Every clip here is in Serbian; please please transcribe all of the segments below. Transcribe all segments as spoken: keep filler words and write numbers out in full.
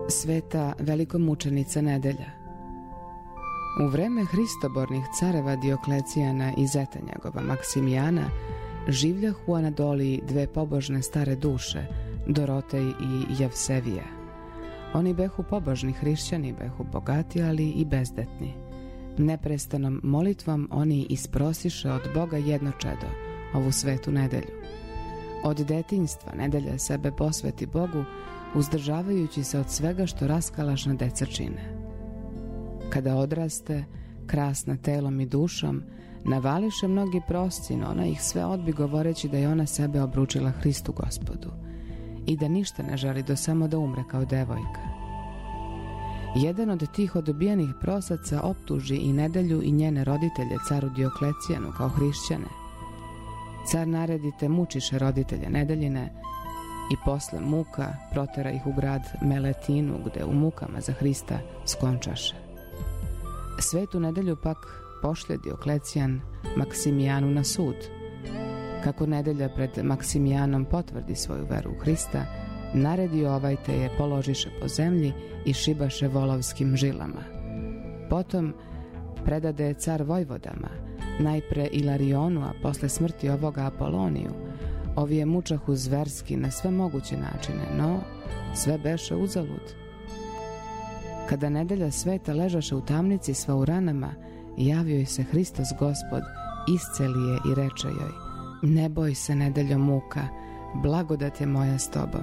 Sveta velikomučenica Nedelja. U vreme hristobornih careva Dioklecijana i zeta njegova Maksimijana življah u Anadoliji dve pobožne stare duše, Dorotej i Jevsevija. Oni behu pobožni hrišćani, behu bogati, ali i bezdetni. Neprestanom molitvom oni isprosiše od Boga jedno čedo, ovu svetu Nedelju. Od detinjstva Nedelja sebe posveti Bogu, uzdržavajući se od svega što raskalašna deca čine. Kada odraste, krasna telom i dušom, navališe mnogi prosci, no ona ih sve odbi govoreći da je ona sebe obručila Hristu Gospodu i da ništa ne želi do samo da umre kao devojka. Jedan od tih odobijenih prosaca optuži i Nedelju i njene roditelje caru Dioklecijanu kao hrišćane. Car naredi te mučiše roditelje Nedeljine i posle muka protera ih u grad Meletinu, gde u mukama za Hrista skončaše. Svetu Nedelju pak pošlje Dioklecijan Maksimijanu na sud. Kako Nedelja pred Maksimijanom potvrdi svoju veru u Hrista, naredi ovaj te je položiše po zemlji i šibaše volovskim žilama. Potom predade je car vojvodama, najpre Ilarionu, a posle smrti ovoga Apoloniju. Ovi je mučahu zverski na sve moguće načine, no sve beše uzalud. Kada Nedelja sveta ležaše u tamnici sva u ranama, javio joj se Hristos Gospod, isceli je i reče joj: ne boj se, Nedeljo muka, blagodat je moja s tobom.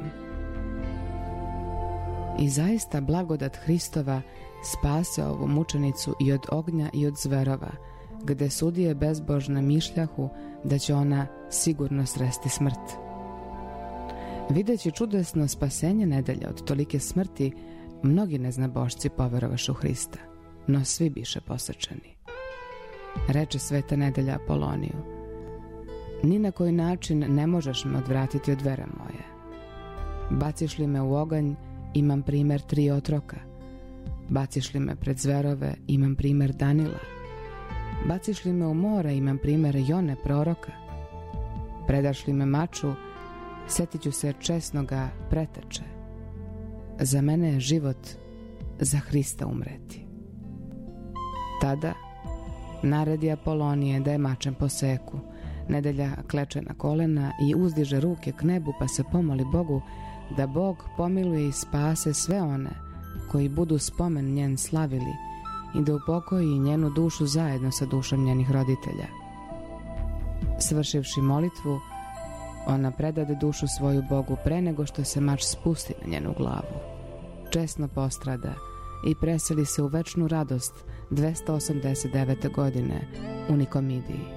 I zaista blagodat Hristova spase ovu mučenicu i od ognja i od zverova, gde sudije bezbožne mišljahu da će ona sigurno sresti smrt. Videći čudesno spasenje Nedelja od tolike smrti, mnogi neznabošci poverovaše u Hrista, no svi biše posečeni. Reče sveta Nedelja Apoloniju: ni na koji način ne možeš me odvratiti od vere moje. Baciš li me u oganj, imam primer tri otroka. Baciš li me pred zverove, imam primer Danila. Baciš li me u more, imam primer Jone proroka. Predaš li me maču, setit ću se česnoga preteče. Za mene je život, za Hrista umreti. Tada naredi Apolonije da je mačem poseku. Nedelja kleče na kolena i uzdiže ruke k nebu, pa se pomoli Bogu da Bog pomiluje i spase sve one koji budu spomen njen slavili i da upokoji njenu dušu zajedno sa dušom njenih roditelja. Svršivši molitvu, ona predade dušu svoju Bogu pre nego što se mač spusti na njenu glavu. Česno postrada i preseli se u večnu radost dvesta osamdeset devete godine u Nikomidiji.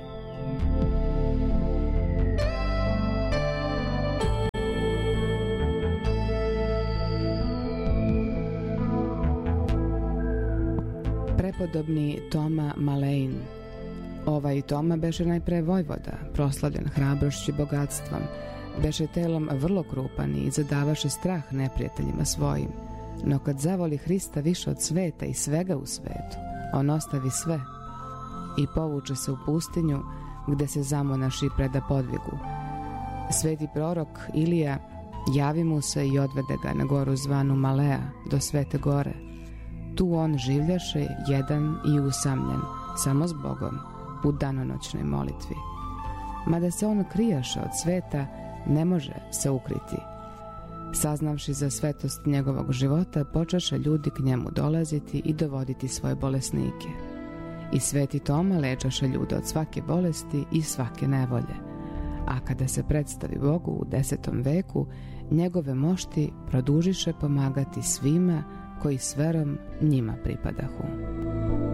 Prepodobni Toma Malein. Ovaj Toma beše najpre vojvoda, proslavljen hrabrošću i bogatstvom, beše telom vrlo krupan i zadavaše strah neprijateljima svojim. No kad zavoli Hrista više od sveta i svega u svetu, on ostavi sve i povuče se u pustinju, gde se zamonaši i preda podvigu. Sveti prorok Ilija javi mu se i odvede ga na goru zvanu Malea, do Svete gore. Tu on življaše jedan i usamljen, samo s Bogom, u danonoćnoj molitvi. Mada se on krijaše od sveta, ne može se ukriti. Saznavši za svetost njegovog života, počeše ljudi k njemu dolaziti i dovoditi svoje bolesnike. I sveti Toma lečaše ljude od svake bolesti i svake nevolje. A kada se predstavi Bogu u desetom veku, njegove mošti produžiše pomagati svima koji s verom njima pripadahu.